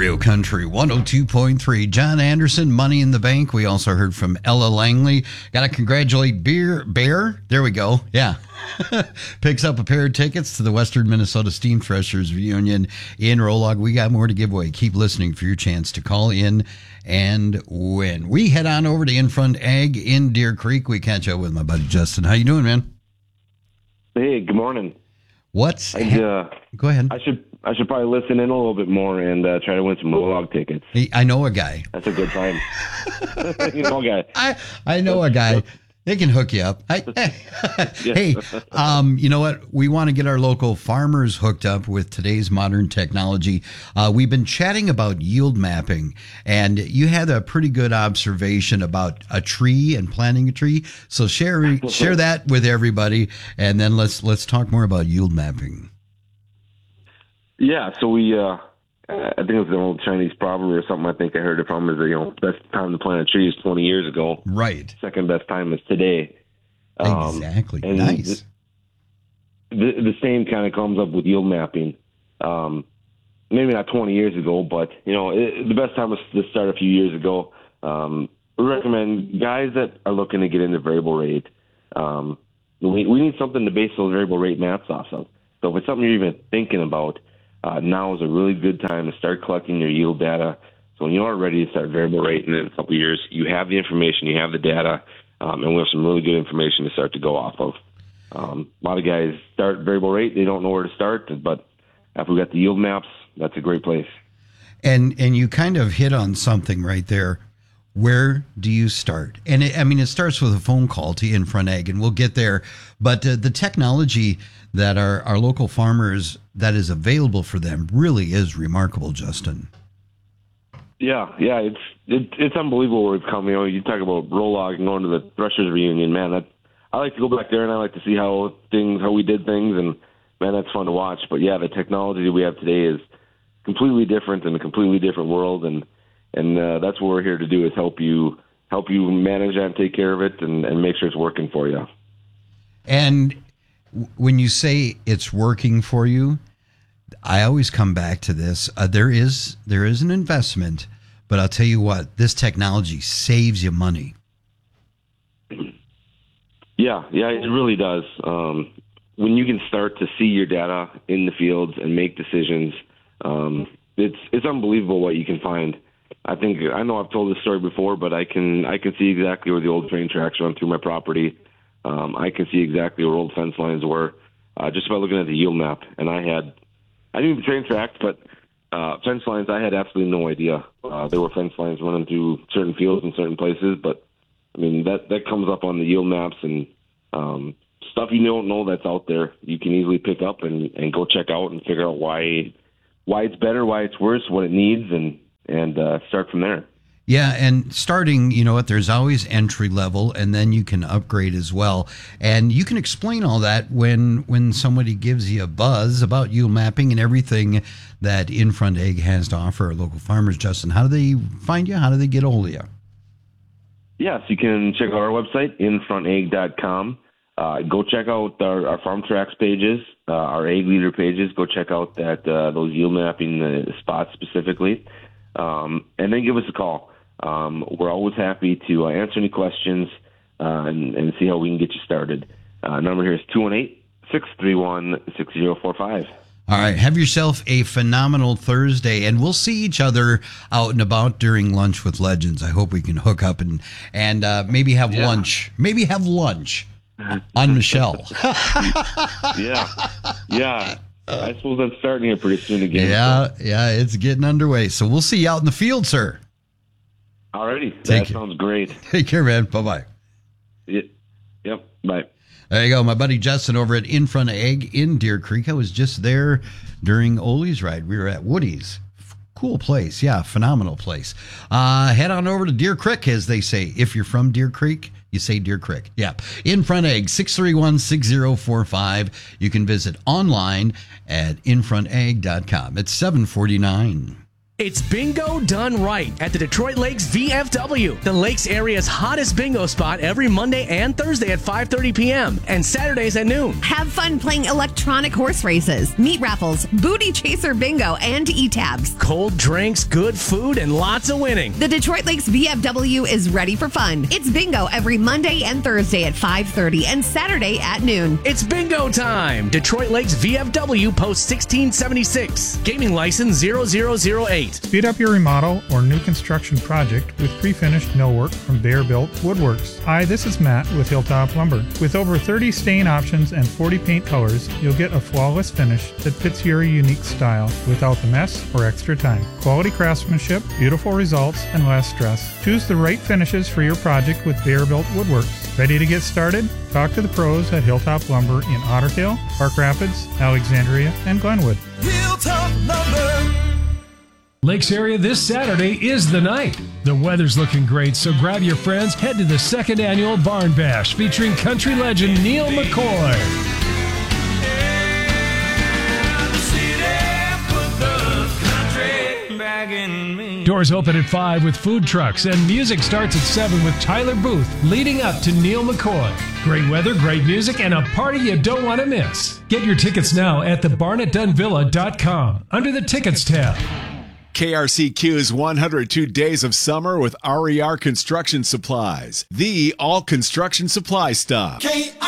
Real Country 102.3. John Anderson, Money in the Bank. We also heard from Ella Langley. Got to congratulate Bear. There we go. Yeah. Picks up a pair of tickets to the Western Minnesota Steam Threshers reunion in Rolog. We got more to give away. Keep listening for your chance to call in and win. We head on over to In Front Ag in Deer Creek. We catch up with my buddy Justin. How you doing, man? Hey, good morning. Go ahead. I should probably listen in a little bit more and try to win some Rolog tickets. Hey, I know a guy. That's a good time. You know a guy. I know a guy. They can hook you up. Hey, you know what? We want to get our local farmers hooked up with today's modern technology. We've been chatting about yield mapping, and you had a pretty good observation about a tree and planting a tree. So share that with everybody, and then let's talk more about yield mapping. Yeah, so we, I think it was an old Chinese proverb or something I think I heard it from, is best time to plant a tree is 20 years ago. Right. Second best time is today. Exactly. And nice. The same kind of comes up with yield mapping. Maybe not 20 years ago, but, the best time was to start a few years ago. We recommend guys that are looking to get into variable rate. We need something to base those variable rate maps off of. So if it's something you're even thinking about, now is a really good time to start collecting your yield data. So when you are ready to start variable rate in a couple of years, you have the information, you have the data, and we have some really good information to start to go off of. A lot of guys start variable rate, they don't know where to start, but after we got the yield maps, that's a great place. And you kind of hit on something right there. Where do you start? And it starts with a phone call to In Front Ag, and we'll get there. But the technology that our local farmers, that is available for them, really is remarkable, Justin. Yeah, it's unbelievable where we've come. You talk about Rolog and going to the Threshers reunion, man. I like to go back there and I like to see how we did things, and man, that's fun to watch. But yeah, the technology that we have today is completely different in a completely different world, and that's what we're here to do, is help you manage that and take care of it and make sure it's working for you. And when you say it's working for you, I always come back to this. There is an investment, but I'll tell you what, this technology saves you money. Yeah, it really does. When you can start to see your data in the fields and make decisions, it's unbelievable what you can find. I know I've told this story before, but I can see exactly where the old train tracks run through my property. I can see exactly where old fence lines were just by looking at the yield map. And I knew the train tracks, but fence lines, I had absolutely no idea. There were fence lines running through certain fields in certain places, but that comes up on the yield maps, and stuff you don't know that's out there, you can easily pick up and go check out and figure out why it's better, why it's worse, what it needs, and start from there. Yeah, and starting, there's always entry level, and then you can upgrade as well. And you can explain all that when somebody gives you a buzz about yield mapping and everything that In Front Ag has to offer our local farmers. Justin, how do they find you? How do they get a hold of you? Yes, you can check out our website, infrontag.com. Go check out our Farm Tracks pages, our Ag Leader pages. Go check out those yield mapping spots specifically. And then give us a call. We're always happy to answer any questions and see how we can get you started. Number here is 218-631-6045. All right. Have yourself a phenomenal Thursday, and we'll see each other out and about during Lunch with Legends. I hope we can hook up and maybe have lunch. Maybe have lunch on Michelle. Yeah. I suppose that's starting here pretty soon again. Yeah, it's getting underway. So we'll see you out in the field, sir. Alrighty. That sounds great. Take care, man. Bye-bye. Yep. Bye. There you go. My buddy Justin over at In Front Ag in Deer Creek. I was just there during Ole's ride. We were at Woody's. Cool place. Yeah, phenomenal place. Head on over to Deer Creek, as they say. If you're from Deer Creek, you say Deer Creek. Yeah. In Front Ag, 631-6045. You can visit online at infrontag.com. It's 749. It's bingo done right at the Detroit Lakes VFW, the Lakes area's hottest bingo spot every Monday and Thursday at 5:30 p.m. and Saturdays at noon. Have fun playing electronic horse races, meat raffles, booty chaser bingo, and e-tabs. Cold drinks, good food, and lots of winning. The Detroit Lakes VFW is ready for fun. It's bingo every Monday and Thursday at 5:30 and Saturday at noon. It's bingo time. Detroit Lakes VFW, Post 1676. Gaming license 0008. Speed up your remodel or new construction project with pre-finished millwork from Bear Built Woodworks. Hi, this is Matt with Hilltop Lumber. With over 30 stain options and 40 paint colors, you'll get a flawless finish that fits your unique style without the mess or extra time. Quality craftsmanship, beautiful results, and less stress. Choose the right finishes for your project with Bear Built Woodworks. Ready to get started? Talk to the pros at Hilltop Lumber in Otter Tail, Park Rapids, Alexandria, and Glenwood. Hilltop Lumber. Lakes area this Saturday is the night. The weather's looking great, so grab your friends, head to the second annual Barn Bash featuring country legend Neil McCoy. Doors open at 5 with food trucks, and music starts at 7 with Tyler Booth leading up to Neil McCoy. Great weather, great music, and a party you don't want to miss. Get your tickets now at thebarnettdunvilla.com under the Tickets tab. KRCQ's 102 Days of Summer with RER Construction Supplies, the all construction supply stop.